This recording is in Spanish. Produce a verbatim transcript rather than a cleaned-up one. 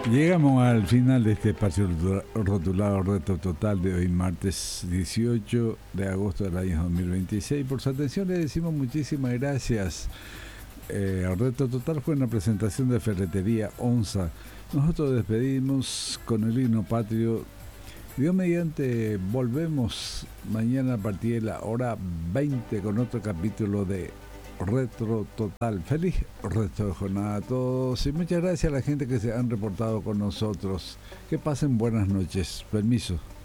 Llegamos al final de este espacio rotulado Reto Total de hoy, martes dieciocho de agosto del año dos mil veintiséis. Por su atención le decimos muchísimas gracias. Eh, el Reto Total fue una presentación de Ferretería Onza. Nosotros despedimos con el himno patrio. Dios mediante, volvemos mañana a partir de la hora veinte con otro capítulo de Retro Total. Feliz resto de jornada a todos y muchas gracias a la gente que se han reportado con nosotros. Que pasen buenas noches. Permiso.